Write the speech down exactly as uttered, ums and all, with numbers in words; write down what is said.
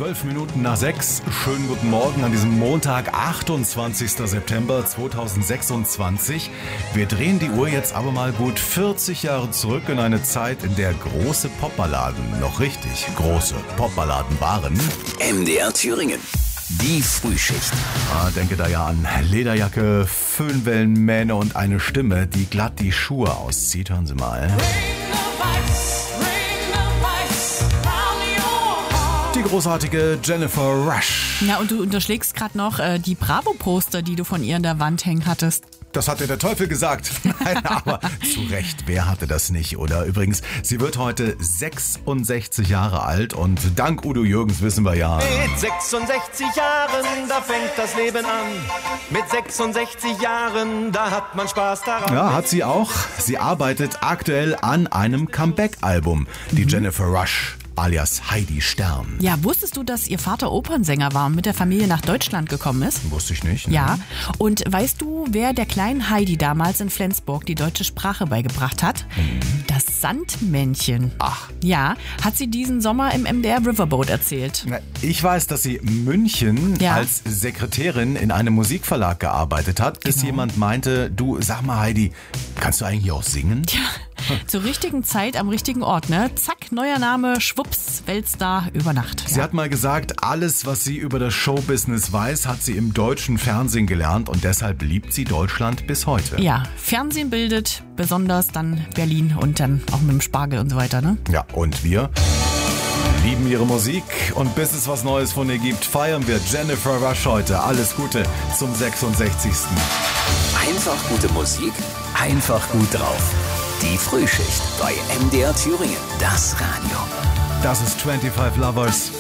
Zwölf Minuten nach sechs. Schönen guten Morgen an diesem Montag, achtundzwanzigster September zweitausendsechsundzwanzig. Wir drehen die Uhr jetzt aber mal gut vierzig Jahre zurück in eine Zeit, in der große Popballaden, noch richtig große Popballaden waren. M D R Thüringen. Die Frühschicht. Ah, denke da ja an Lederjacke, Föhnwellenmähne und eine Stimme, die glatt die Schuhe auszieht. Hören Sie mal. Die großartige Jennifer Rush. Ja, und du unterschlägst gerade noch äh, die Bravo-Poster, die du von ihr an der Wand hängen hattest. Das hat dir der Teufel gesagt. Nein, aber zu Recht, wer hatte das nicht, oder? Übrigens, sie wird heute sechsundsechzig Jahre alt und dank Udo Jürgens wissen wir ja... Mit sechsundsechzig Jahren, da fängt das Leben an. Mit sechsundsechzig Jahren, da hat man Spaß daran. Ja, hat sie auch. Sie arbeitet aktuell an einem Comeback-Album. Die Jennifer Rush, alias Heidi Stern. Ja, wusstest du, dass ihr Vater Opernsänger war und mit der Familie nach Deutschland gekommen ist? Wusste ich nicht. Ne? Ja. Und weißt du, wer der kleinen Heidi damals in Flensburg die deutsche Sprache beigebracht hat? Mhm. Das Sandmännchen. Ach. Ja, hat sie diesen Sommer im M D R Riverboat erzählt. Ich weiß, dass sie München ja. als Sekretärin in einem Musikverlag gearbeitet hat, bis genau. jemand meinte, du, sag mal Heidi, kannst du eigentlich auch singen? Ja. Zur richtigen Zeit am richtigen Ort, ne? Zack, neuer Name, schwupps, Weltstar über Nacht. Sie ja. hat mal gesagt, alles, was sie über das Showbusiness weiß, hat sie im deutschen Fernsehen gelernt und deshalb liebt sie Deutschland bis heute. Ja, Fernsehen bildet, besonders dann Berlin und dann auch mit dem Spargel und so weiter, ne? Ja, und wir lieben ihre Musik und bis es was Neues von ihr gibt, feiern wir Jennifer Rush heute. Alles Gute zum sechsundsechzigsten Einfach gute Musik, einfach gut drauf. Die Frühschicht bei M D R Thüringen, das Radio. Das ist fünfundzwanzig Lovers.